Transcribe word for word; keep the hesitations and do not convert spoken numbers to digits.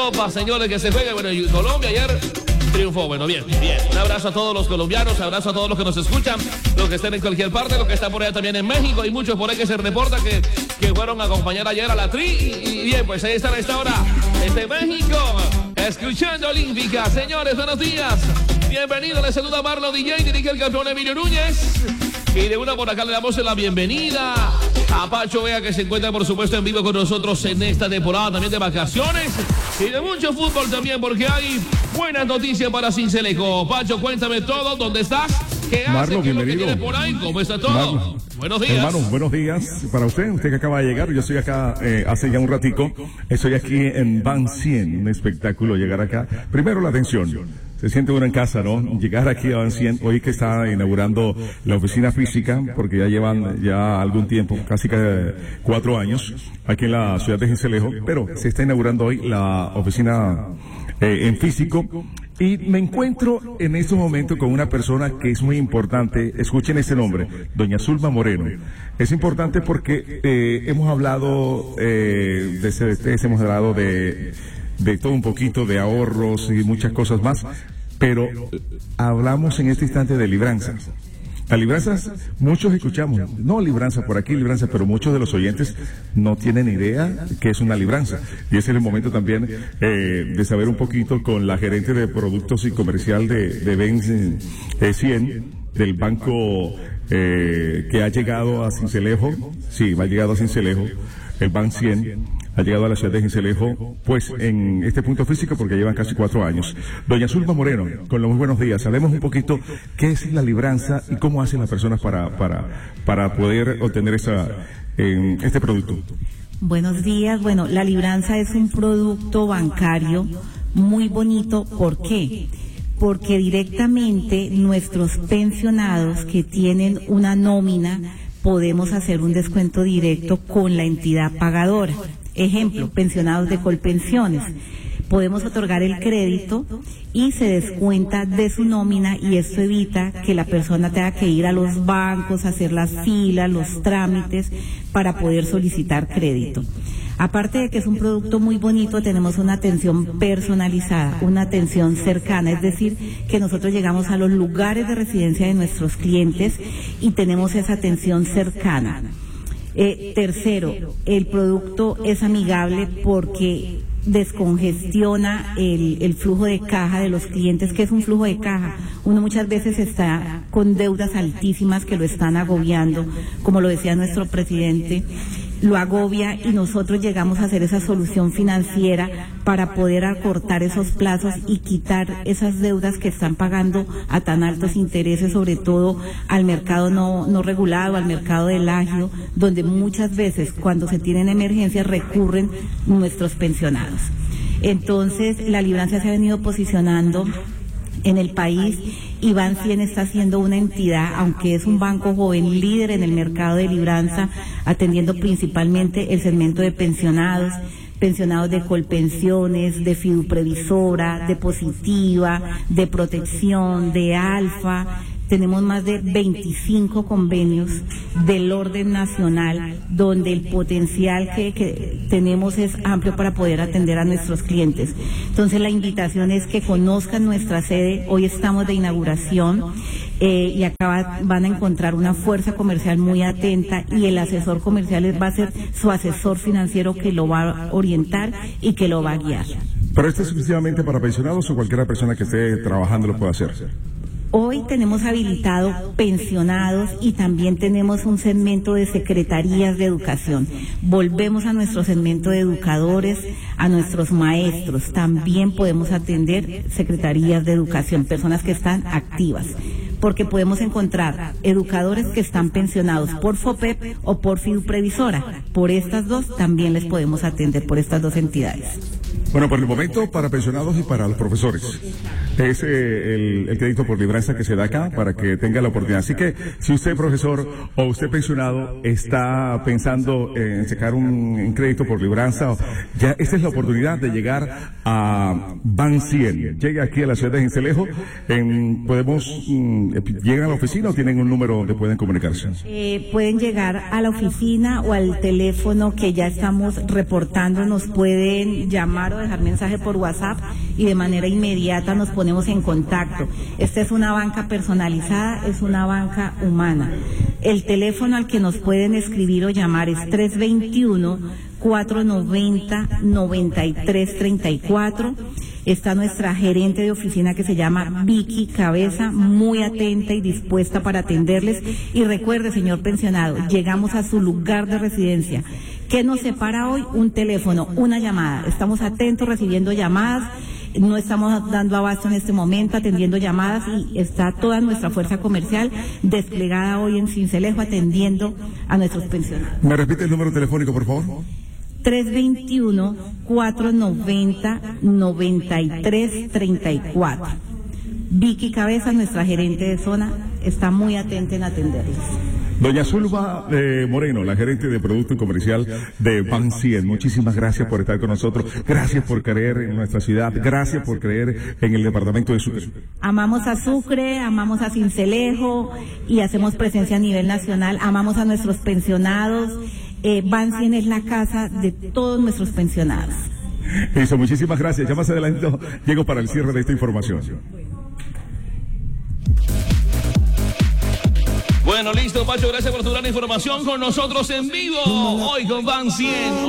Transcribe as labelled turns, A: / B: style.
A: Copa, señores, que se juegue. Bueno, Colombia ayer triunfó. Bueno, bien, bien. Un abrazo a todos los colombianos, abrazo a todos los que nos escuchan, los que estén en cualquier parte, los que están por allá también en México. Hay muchos por ahí que se reporta que, que fueron a acompañar ayer a la Tri. Y, y bien, pues ahí están a esta hora desde México, escuchando Olímpica. Señores, buenos días. Bienvenido, le saluda Marlon D J, dirige el campeón Emilio Núñez. Y de una por acá le damos la bienvenida a Pacho Vea, que se encuentra por supuesto en vivo con nosotros en esta temporada también de vacaciones y de mucho fútbol también, porque hay buenas noticias para Sincelejo. Pacho, cuéntame todo, ¿dónde estás? ¿Qué haces?
B: Marlon,
A: ¿Qué es lo que
B: bienvenido.
A: tienes por ahí? ¿Cómo está todo?
B: Marlon.
A: Buenos días.
B: Hermano, buenos días para usted, usted que acaba de llegar. Yo estoy acá eh, hace ya un ratico. Estoy aquí en Van cien, un espectáculo llegar acá. Primero la atención. Se siente uno en casa, ¿no? Llegar aquí a Van cien, hoy que está inaugurando la oficina física, porque ya llevan ya algún tiempo, casi que cuatro años, aquí en la ciudad de Sincelejo, pero se está inaugurando hoy la oficina eh, en físico. Y me encuentro en este momento con una persona que es muy importante. Escuchen ese nombre, doña Zulma Moreno. Es importante porque eh, hemos hablado eh, de C D Ts, hemos hablado de, de todo un poquito, de ahorros y muchas cosas más, pero hablamos en este instante de libranzas. Las libranzas, muchos escuchamos, no libranza por aquí, libranza, pero muchos de los oyentes no tienen idea qué es una libranza. Y ese es el momento también eh, de saber un poquito con la gerente de productos y comercial de, de Ben eh, cien, del banco eh, que ha llegado a Sincelejo, sí, ha llegado a Sincelejo, el Van cien. Ha llegado a la ciudad de Sincelejo, pues en este punto físico, porque llevan casi cuatro años. Doña Zulma Moreno, con los muy buenos días. Hablemos un poquito qué es la libranza y cómo hacen las personas para para para poder obtener esa eh, este producto.
C: Buenos días. Bueno, la libranza es un producto bancario muy bonito. ¿Por qué? Porque directamente nuestros pensionados que tienen una nómina podemos hacer un descuento directo con la entidad pagadora. Ejemplo, pensionados de Colpensiones. Podemos otorgar el crédito y se descuenta de su nómina, y esto evita que la persona tenga que ir a los bancos, hacer las filas, los trámites para poder solicitar crédito. Aparte de que es un producto muy bonito, tenemos una atención personalizada, una atención cercana, es decir, que nosotros llegamos a los lugares de residencia de nuestros clientes y tenemos esa atención cercana. Eh, tercero, el producto es amigable porque descongestiona el, el flujo de caja de los clientes. ¿Qué es un flujo de caja? Uno muchas veces está con deudas altísimas que lo están agobiando, como lo decía nuestro presidente, lo agobia, y nosotros llegamos a hacer esa solución financiera para poder acortar esos plazos y quitar esas deudas que están pagando a tan altos intereses, sobre todo al mercado no, no regulado, al mercado del agio, donde muchas veces cuando se tienen emergencias recurren nuestros pensionados. Entonces, la libranza se ha venido posicionando en el país, y Van cien está siendo una entidad, aunque es un banco joven, líder en el mercado de libranza, atendiendo principalmente el segmento de pensionados, pensionados de Colpensiones, de Fiduprevisora, de Positiva, de Protección, de Alfa. Tenemos más de veinticinco convenios del orden nacional, donde el potencial que, que tenemos es amplio para poder atender a nuestros clientes. Entonces la invitación es que conozcan nuestra sede. Hoy estamos de inauguración eh, y acá va, van a encontrar una fuerza comercial muy atenta, y el asesor comercial va a ser su asesor financiero, que lo va a orientar y que lo va a guiar.
B: ¿Pero esto es exclusivamente para pensionados o cualquier persona que esté trabajando lo puede hacer?
C: Hoy tenemos habilitado pensionados y también tenemos un segmento de secretarías de educación. Volvemos a nuestro segmento de educadores, a nuestros maestros. También podemos atender secretarías de educación, personas que están activas, porque podemos encontrar educadores que están pensionados por FOPEP o por Fiduprevisora. Por estas dos también les podemos atender, por estas dos entidades.
B: Bueno, por el momento, para pensionados y para los profesores. Es eh, el, el crédito por libranza que se da acá para que tenga la oportunidad. Así que, si usted, profesor, o usted pensionado, está pensando en sacar un, un crédito por libranza, ya esta es la oportunidad de llegar a Van cien. Llegue aquí a la ciudad de Sincelejo. En, podemos, mm, ¿llegan a la oficina o tienen un número donde pueden comunicarse?
C: Eh, pueden llegar a la oficina o al teléfono que ya estamos reportando. Nos pueden llamar o dejar mensaje por WhatsApp y de manera inmediata nos ponemos en contacto. Esta es una banca personalizada, es una banca humana. El teléfono al que nos pueden escribir o llamar es tres dos uno, cuatro nueve cero, nueve tres tres cuatro. Está nuestra gerente de oficina que se llama Vicky Cabeza, muy atenta y dispuesta para atenderles. Y recuerde, señor pensionado, llegamos a su lugar de residencia. ¿Qué nos separa hoy? Un teléfono, una llamada. Estamos atentos recibiendo llamadas. No estamos dando abasto en este momento, atendiendo llamadas, y está toda nuestra fuerza comercial desplegada hoy en Sincelejo atendiendo a nuestros pensionados.
B: ¿Me repite el número telefónico, por favor?
C: tres dos uno, cuatro nueve cero, nueve tres tres cuatro. Vicky Cabeza, nuestra gerente de zona, está muy atenta en atenderles.
B: Doña Zulma eh, Moreno, la gerente de Producto Comercial de Ban cien, muchísimas gracias por estar con nosotros, gracias por creer en nuestra ciudad, gracias por creer en el departamento de Sucre.
C: Amamos a Sucre, amamos a Sincelejo y hacemos presencia a nivel nacional, amamos a nuestros pensionados. Eh, Ban cien es la casa de todos nuestros pensionados.
B: Eso, muchísimas gracias. Ya más adelante llego para el cierre de esta información.
A: Bueno, listo, Pacho, gracias por tu gran información con nosotros en vivo, hoy con Ban cien.